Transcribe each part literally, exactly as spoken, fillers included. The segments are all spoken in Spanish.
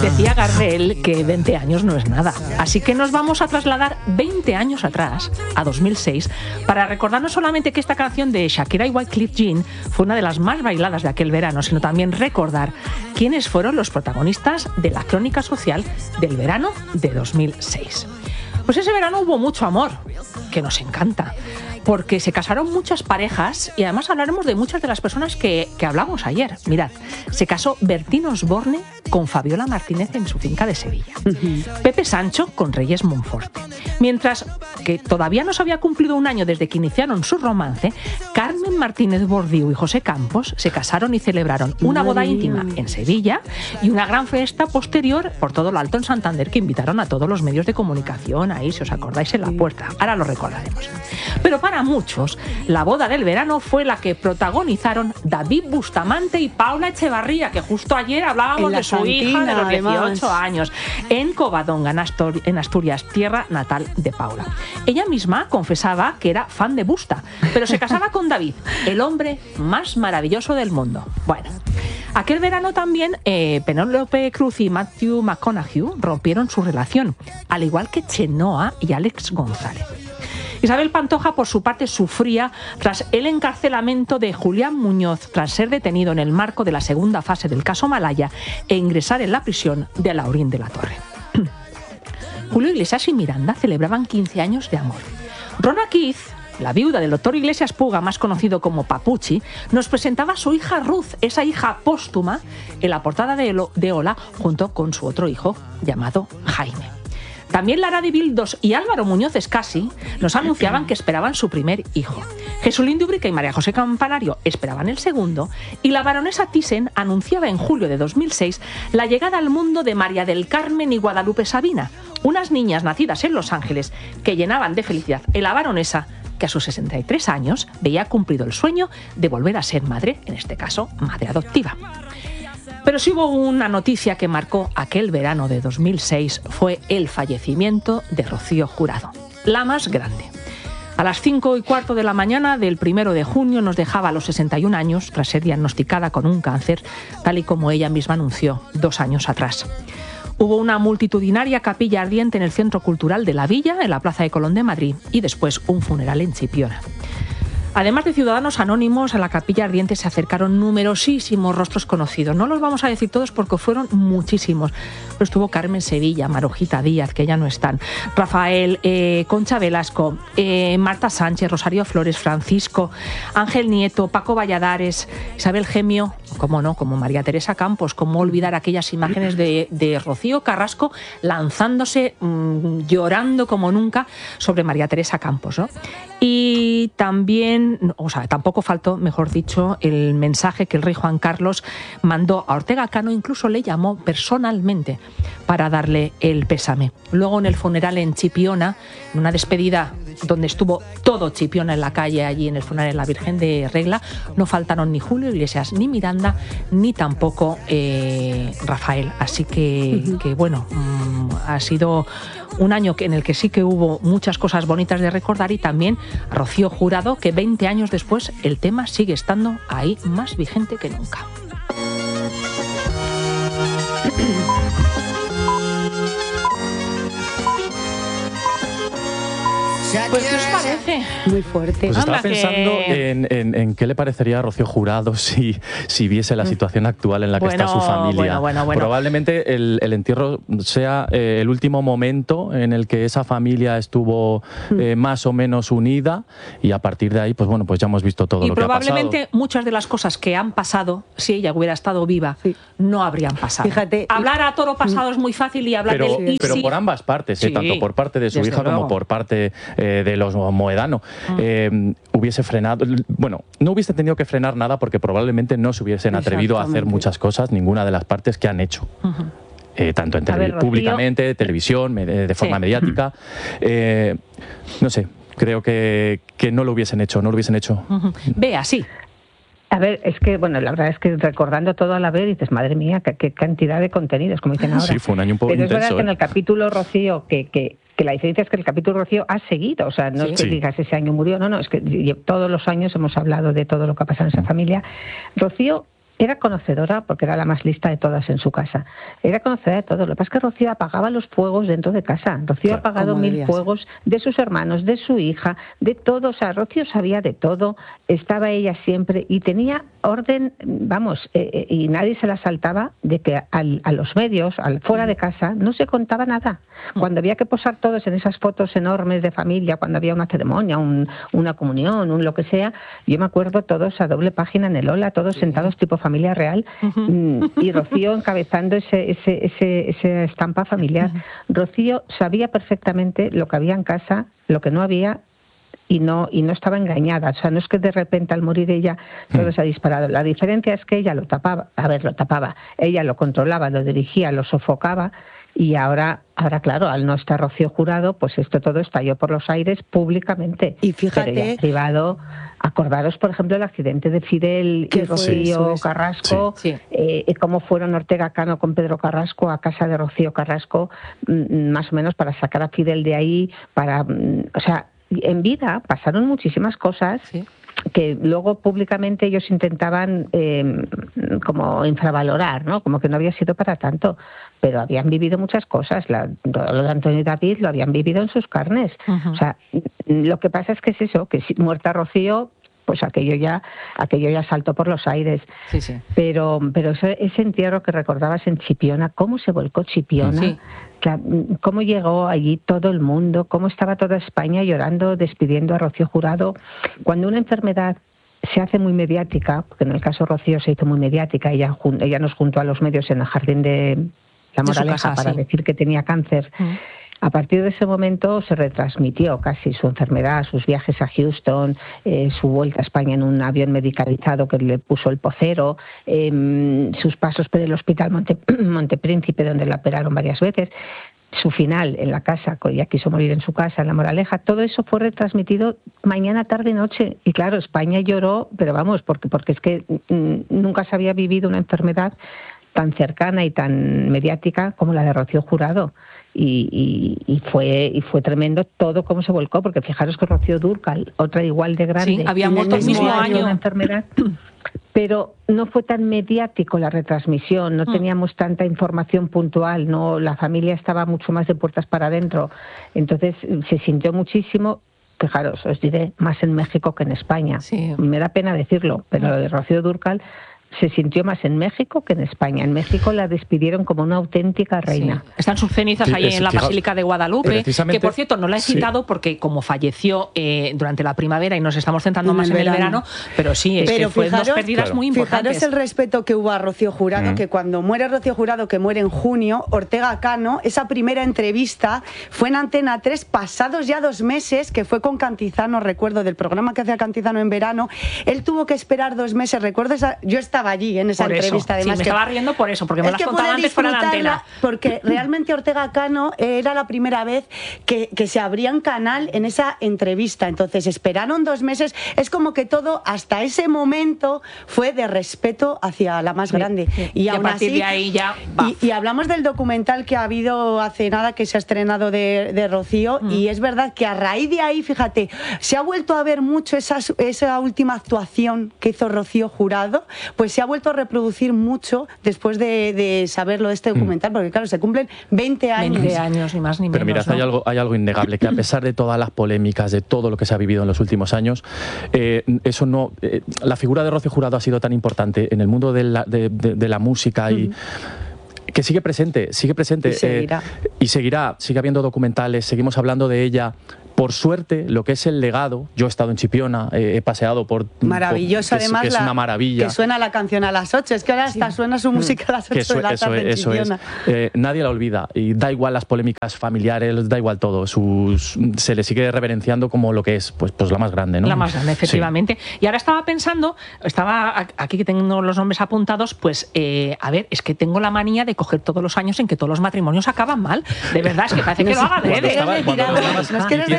Decía Gardel que veinte años no es nada. Así que nos vamos a trasladar veinte años atrás, a dos mil seis, para recordar no solamente que esta canción de Shakira y Wyclef Jean fue una de las más bailadas de aquel verano, sino también recordar quiénes fueron los protagonistas de la crónica social del verano de dos mil seis. Pues ese verano hubo mucho amor, que nos encanta, porque se casaron muchas parejas y además hablaremos de muchas de las personas que, que hablamos ayer. Mirad, se casó Bertín Osborne con Fabiola Martínez en su finca de Sevilla. Uh-huh. Pepe Sancho con Reyes Monforte. Mientras que todavía no se había cumplido un año desde que iniciaron su romance, Carmen Martínez Bordiú y José Campos se casaron y celebraron una boda íntima en Sevilla y una gran fiesta posterior por todo lo alto en Santander, que invitaron a todos los medios de comunicación ahí, si os acordáis, en la puerta. Ahora lo recordaremos. Pero para muchos, la boda del verano fue la que protagonizaron David Bustamante y Paula Echevarría, que justo ayer hablábamos de su Santina, hija de los dieciocho además. Años, en Covadonga, en Asturias, tierra natal de Paula. Ella misma confesaba que era fan de Busta, pero se casaba con David, el hombre más maravilloso del mundo. Bueno, aquel verano también eh, Penélope Cruz y Matthew McConaughey rompieron su relación, al igual que Chenoa y Alex González. Isabel Pantoja, por su parte, sufría tras el encarcelamiento de Julián Muñoz tras ser detenido en el marco de la segunda fase del caso Malaya e ingresar en la prisión de Alhaurín de la Torre. Julio Iglesias y Miranda celebraban quince años de amor. Rona Keith, la viuda del doctor Iglesias Puga, más conocido como Papuchi, nos presentaba a su hija Ruth, esa hija póstuma, en la portada de, de Hola, junto con su otro hijo llamado Jaime. También Lara de Bildos y Álvaro Muñoz Escasi nos anunciaban que esperaban su primer hijo. Jesulín Dubrica y María José Campanario esperaban el segundo, y la baronesa Thyssen anunciaba en julio de dos mil seis la llegada al mundo de María del Carmen y Guadalupe Sabina, unas niñas nacidas en Los Ángeles que llenaban de felicidad a la baronesa, que a sus sesenta y tres años veía cumplido el sueño de volver a ser madre, en este caso madre adoptiva. Pero si hubo una noticia que marcó aquel verano de dos mil seis, fue el fallecimiento de Rocío Jurado, la más grande. A las cinco y cuarto de la mañana del primero de junio nos dejaba a los sesenta y un años, tras ser diagnosticada con un cáncer, tal y como ella misma anunció dos años atrás. Hubo una multitudinaria capilla ardiente en el Centro Cultural de la Villa, en la Plaza de Colón de Madrid, y después un funeral en Chipiona. Además de ciudadanos anónimos, a la capilla ardiente se acercaron numerosísimos rostros conocidos. No los vamos a decir todos porque fueron muchísimos. Pero estuvo Carmen Sevilla, Marojita Díaz, que ya no están, Rafael, eh, Concha Velasco, eh, Marta Sánchez, Rosario Flores, Francisco, Ángel Nieto, Paco Valladares, Isabel Gemio, cómo no, como María Teresa Campos. Cómo olvidar aquellas imágenes de, de Rocío Carrasco lanzándose, mmm, llorando como nunca sobre María Teresa Campos, ¿no? Y también, o sea, tampoco faltó, mejor dicho, el mensaje que el rey Juan Carlos mandó a Ortega Cano, incluso le llamó personalmente para darle el pésame. Luego en el funeral en Chipiona, en una despedida donde estuvo todo Chipiona en la calle, allí en el funeral de la Virgen de Regla, no faltaron ni Julio Iglesias, ni Miranda, ni tampoco eh, Rafael. Así que, que bueno, mmm, ha sido un año en el que sí que hubo muchas cosas bonitas de recordar, y también a Rocío Jurado, que veinte años después el tema sigue estando ahí más vigente que nunca. Pues, ¿qué os parece? Muy fuerte. Pues estaba pensando que... en, en, en qué le parecería a Rocío Jurado si, si viese la situación actual en la que bueno, está su familia. Bueno, bueno, bueno. Probablemente el, el entierro sea eh, el último momento en el que esa familia estuvo eh, más o menos unida, y a partir de ahí, pues bueno, pues ya hemos visto todo y lo que ha pasado. Y probablemente muchas de las cosas que han pasado, si ella hubiera estado viva, sí, no habrían pasado. Fíjate, hablar a toro pasado es muy fácil, y hablar pero, del... Pero sí. por ambas partes, eh, sí, tanto por parte de su hija luego. como por parte eh, de los Moedano, mm. eh, hubiese frenado, bueno, no hubiese tenido que frenar nada, porque probablemente no se hubiesen atrevido a hacer muchas cosas, ninguna de las partes que han hecho. Uh-huh. eh, tanto en ver, públicamente, televisión, me, de forma sí. mediática. Eh, no sé, creo que, que no lo hubiesen hecho, no lo hubiesen hecho. Uh-huh. Vea, sí. A ver, es que, bueno, la verdad es que recordando todo a la vez dices, madre mía, qué, qué cantidad de contenidos, como dicen ahora. Sí, fue un año un poco Pero intenso. Es verdad ¿eh? que en el capítulo Rocío, que... que que la diferencia es que el capítulo Rocío ha seguido, o sea, no sí. es que digas ese año murió, no, no, es que todos los años hemos hablado de todo lo que ha pasado en esa familia. Rocío Era conocedora, porque era la más lista de todas en su casa. Era conocedora de todo. Lo que pasa es que Rocío apagaba los fuegos dentro de casa. Rocío ha apagado mil fuegos de sus hermanos, de su hija, de todo. O sea, Rocío sabía de todo, estaba ella siempre y tenía orden, vamos, eh, y nadie se la saltaba de que al, a los medios, al fuera de casa, no se contaba nada. Cuando había que posar todos en esas fotos enormes de familia, cuando había una ceremonia, un, una comunión, un lo que sea, yo me acuerdo todos a doble página en el Ola, todos sí. sentados tipo familia real, uh-huh. y Rocío encabezando ese, ese, ese, esa estampa familiar. Uh-huh. Rocío sabía perfectamente lo que había en casa, lo que no había, y no y no estaba engañada. O sea, no es que de repente al morir ella todo se ha disparado. La diferencia es que ella lo tapaba, a ver, lo tapaba, ella lo controlaba, lo dirigía, lo sofocaba, y ahora, ahora claro, al no estar Rocío Jurado, pues esto todo estalló por los aires públicamente. Y fíjate... Pero ya en privado, acordaros, por ejemplo, el accidente de Fidel y Rocío sí, Carrasco, sí. eh, cómo fueron Ortega Cano con Pedro Carrasco a casa de Rocío Carrasco, más o menos para sacar a Fidel de ahí, para... O sea, en vida pasaron muchísimas cosas... Sí. que luego públicamente ellos intentaban eh, como infravalorar, ¿no? Como que no había sido para tanto, pero habían vivido muchas cosas. La, lo de Antonio y David lo habían vivido en sus carnes. Uh-huh. O sea, lo que pasa es que es eso, que si muerta Rocío, pues aquello ya aquello ya saltó por los aires. Sí, sí. Pero pero ese, ese entierro que recordabas en Chipiona, cómo se volcó Chipiona, sí. la, cómo llegó allí todo el mundo, cómo estaba toda España llorando, despidiendo a Rocío Jurado. Cuando una enfermedad se hace muy mediática, porque en el caso de Rocío se hizo muy mediática, ella, ella nos juntó a los medios en el jardín de La Moraleja para sí. decir que tenía cáncer. Mm. A partir de ese momento se retransmitió casi su enfermedad, sus viajes a Houston, eh, su vuelta a España en un avión medicalizado que le puso el pocero, eh, sus pasos por el hospital Monte, Montepríncipe, donde la operaron varias veces, su final en la casa, ella quiso morir en su casa, en La Moraleja. Todo eso fue retransmitido mañana, tarde y noche. Y claro, España lloró, pero vamos, porque, porque es que mm, nunca se había vivido una enfermedad tan cercana y tan mediática como la de Rocío Jurado. Y, y, y fue y fue tremendo todo cómo se volcó, porque fijaros que Rocío Dúrcal, otra igual de grande, sí, había muerto el mismo año, una enfermedad, pero no fue tan mediático la retransmisión, no mm. teníamos tanta información puntual, no, la familia estaba mucho más de puertas para adentro, entonces se sintió muchísimo. Fijaros, os diré, más en México que en España. Sí. Me da pena decirlo, pero lo de Rocío Dúrcal se sintió más en México que en España. En México la despidieron como una auténtica reina. Sí. Están sus cenizas sí, ahí en la fijaos, Basílica de Guadalupe, que por cierto no la he citado sí. porque como falleció eh, durante la primavera y nos estamos centrando en más en el verano, verano pero sí, es pero que fueron dos pérdidas claro. muy importantes. Fijaros el respeto que hubo a Rocío Jurado, mm. que cuando muere Rocío Jurado, que muere en junio, Ortega Cano, esa primera entrevista fue en Antena tres, pasados ya dos meses, que fue con Cantizano, recuerdo, del programa que hacía Cantizano en verano. Él tuvo que esperar dos meses, recuerdo, esa, yo estaba allí en esa por entrevista. Eso. Además, sí, me que, estaba riendo por eso, porque me lo has contado antes fuera de la antena. Porque realmente Ortega Cano era la primera vez que, que se abría un canal en esa entrevista. Entonces esperaron dos meses. Es como que todo hasta ese momento fue de respeto hacia la más grande. Sí, sí. Y, y aún a partir así, de ahí ya y, y hablamos del documental que ha habido hace nada, que se ha estrenado de, de Rocío, mm. y es verdad que a raíz de ahí, fíjate, se ha vuelto a ver mucho esa, esa última actuación que hizo Rocío Jurado, pues se ha vuelto a reproducir mucho después de, de saberlo de este documental, porque claro, se cumplen veinte años. veinte años, ni más ni menos. Pero mirad, ¿no? hay, algo, hay algo innegable, que a pesar de todas las polémicas, de todo lo que se ha vivido en los últimos años, eh, eso no, eh, la figura de Rocío Jurado ha sido tan importante en el mundo de la, de, de, de la música y... Mm. que sigue presente, sigue presente. Y seguirá. Eh, y seguirá, sigue habiendo documentales, seguimos hablando de ella. Por suerte, lo que es el legado, yo he estado en Chipiona, eh, he paseado por... Maravilloso, por, que además, es, que es una maravilla. Que suena la canción a las ocho, es que ahora sí. hasta suena su música a las ocho eso, de la tarde en eso Chipiona. Es. Eh, nadie la olvida, y da igual las polémicas familiares, da igual todo, sus, se le sigue reverenciando como lo que es, pues, pues la más grande, ¿no? La más grande, efectivamente. Sí. Y ahora estaba pensando, estaba aquí que tengo los nombres apuntados, pues, eh, a ver, es que tengo la manía de coger todos los años en que todos los matrimonios acaban mal. De verdad, es que parece que lo haga de Nos quieres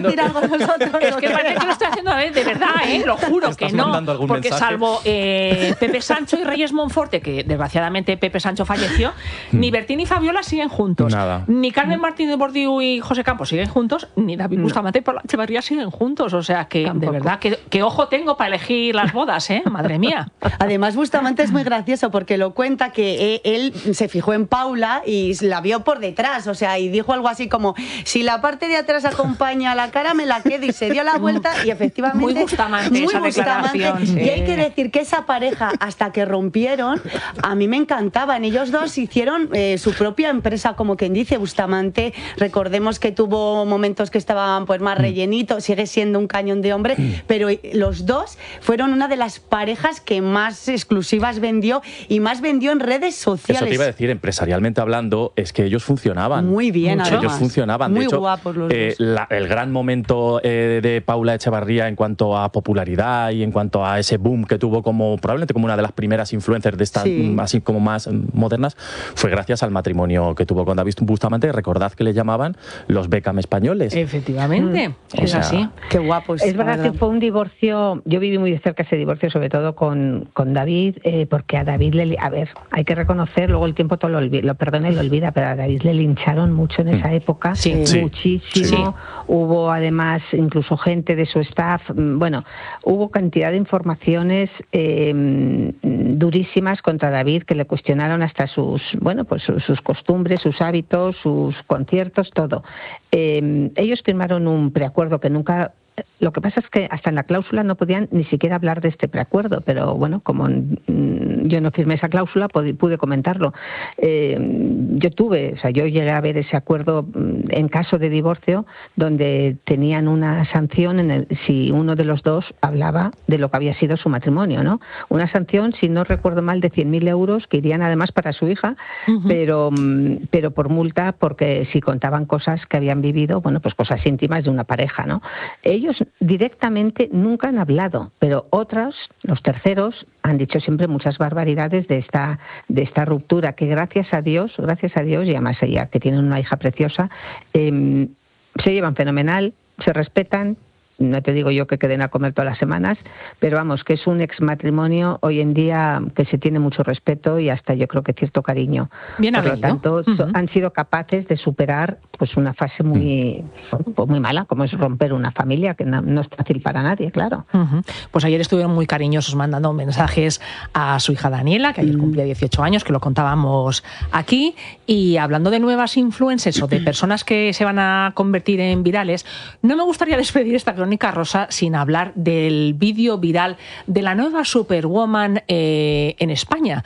decir algo nosotros? Es que parece que lo estoy haciendo de verdad, ¿eh? Lo juro que no. Porque mensaje? salvo eh, Pepe Sancho y Reyes Monforte, que desgraciadamente Pepe Sancho falleció, ni Bertín y Fabiola siguen juntos. Nada. Ni Carmen Martínez Bordiú y José Campos siguen juntos, ni David Bustamante y Paula Echevarría siguen juntos. O sea que, Tampoco. de verdad, que, que ojo tengo para elegir las bodas, ¿eh? Madre mía. Además, Bustamante es muy gracioso porque lo cuenta que él se fijó en Paula y la vio por detrás, o sea, y dijo algo así como, si la parte de atrás acompaña a la cara, me la quedo, y se dio la vuelta y efectivamente... Muy Bustamante muy esa Bustamante. declaración. Sí. Y hay que decir que esa pareja, hasta que rompieron, a mí me encantaban. Ellos dos hicieron eh, su propia empresa, como quien dice. Bustamante, recordemos que tuvo momentos que estaban pues más rellenitos, sigue siendo un cañón de hombre, pero los dos fueron una de las parejas que más exclusivas vendió y más vendió en redes sociales. Eso te iba a decir, empresarialmente hablando, es que ellos funcionaban. Muy bien, Mucho. Ellos funcionaban. Muy de hecho, guapos los eh, dos. La, el gran momento eh, de Paula Echevarría en cuanto a popularidad y en cuanto a ese boom que tuvo como probablemente como una de las primeras influencers de estas sí. así como más modernas, fue gracias al matrimonio que tuvo con David Bustamante. Recordad que le llamaban los Beckham españoles. Efectivamente, mm. es sea, así. Qué guapos. Es verdad, verdad que fue un divorcio, yo viví muy de cerca ese divorcio, sobre todo con, con David, eh, porque a David le, a ver, hay que reconocer, luego el tiempo todo lo, lo perdona y lo olvida, pero a David le lincharon mucho en esa época, sí. muchísimo. Sí. Hubo además incluso gente de su staff, bueno, hubo cantidad de informaciones eh, durísimas contra David que le cuestionaron hasta sus, bueno, pues sus, sus costumbres, sus hábitos, sus conciertos, todo. Eh, ellos firmaron un preacuerdo que nunca... Lo que pasa es que hasta en la cláusula no podían ni siquiera hablar de este preacuerdo, pero bueno, como yo no firmé esa cláusula, pude comentarlo. Eh, yo tuve, o sea, yo llegué a ver ese acuerdo en caso de divorcio, donde tenían una sanción en el, si uno de los dos hablaba de lo que había sido su matrimonio, ¿no? Una sanción, si no recuerdo mal, de cien mil euros, que irían además para su hija, uh-huh. pero, pero por multa, porque si contaban cosas que habían vivido, bueno, pues cosas íntimas de una pareja, ¿no? Ellos directamente nunca han hablado, pero otros, los terceros, han dicho siempre muchas barbaridades de esta de esta ruptura, que gracias a Dios, gracias a Dios, y además ella, que tienen una hija preciosa, eh, se llevan fenomenal, se respetan. No te digo yo que queden a comer todas las semanas, pero vamos, que es un exmatrimonio hoy en día que se tiene mucho respeto y hasta yo creo que cierto cariño. Bien Por habido. lo tanto, uh-huh. han sido capaces de superar pues una fase muy, pues, muy mala, como es romper una familia, que no, no es fácil para nadie, claro. Uh-huh. Pues ayer estuvieron muy cariñosos mandando mensajes a su hija Daniela, que ayer uh-huh. cumplía dieciocho años, que lo contábamos aquí, y hablando de nuevas influencers o de personas que se van a convertir en virales, no me gustaría despedir esta crónica rosa sin hablar del vídeo viral de la nueva Superwoman eh, en España.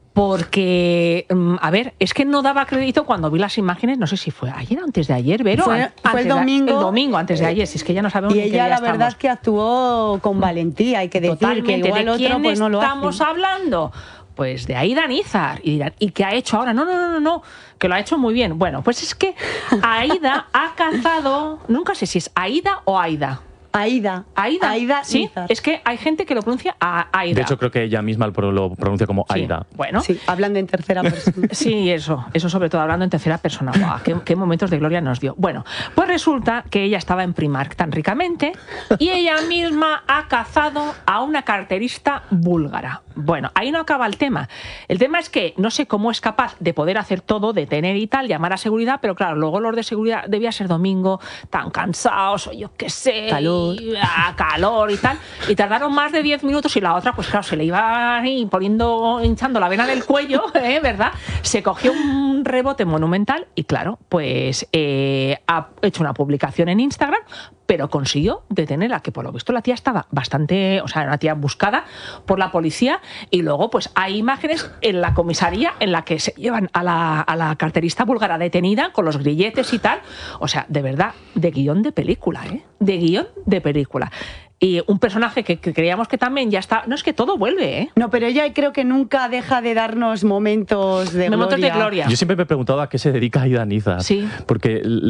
Porque, a ver, es que no daba crédito cuando vi las imágenes, no sé si fue ayer o antes de ayer, Vero. Fue, fue el domingo. De, el domingo, antes de ayer, si es que ya no sabemos y ni qué ella, día la estamos. verdad, es que actuó con valentía, hay que decir. Totalmente. Que igual ¿De otro quién pues no lo estamos hace? hablando? Pues de Aida Nízar. Y dirán, ¿y qué ha hecho ahora? No, no, no, no, no, que lo ha hecho muy bien. Bueno, pues es que Aida ha cazado, nunca sé si es Aida o Aida. Aida. Aida. Aida sí, Nízar. Es que hay gente que lo pronuncia a Aida. De hecho, creo que ella misma lo pronuncia como sí. Aida. Bueno. Sí, hablando en tercera persona. Sí, eso. Eso sobre todo hablando en tercera persona. ¡Guau! Qué, qué momentos de gloria nos dio. Bueno, pues resulta que ella estaba en Primark tan ricamente y ella misma ha cazado a una carterista búlgara. Bueno, ahí no acaba el tema. El tema es que no sé cómo es capaz de poder hacer todo, detener y tal, llamar a seguridad, pero claro, luego los de seguridad debía ser domingo, tan cansados, o yo qué sé. Calor. Y, a calor y tal. Y tardaron más de diez minutos y la otra, pues claro, se le iba ahí poniendo, hinchando la vena del cuello, ¿eh? ¿Verdad? Se cogió un rebote monumental y claro, pues eh, ha hecho una publicación en Instagram, pero consiguió detenerla, que por lo visto la tía estaba bastante, o sea, una tía buscada por la policía, y luego pues hay imágenes en la comisaría en la que se llevan a la, a la carterista búlgara detenida con los grilletes y tal, o sea, de verdad, de guión de película, ¿eh? De guión de película. Y un personaje que, que creíamos que también ya está... No, es que todo vuelve, ¿eh? No, pero ella creo que nunca deja de darnos momentos de momentos gloria. de gloria. Yo siempre me he preguntado a qué se dedica Aida Nízar. Sí. Porque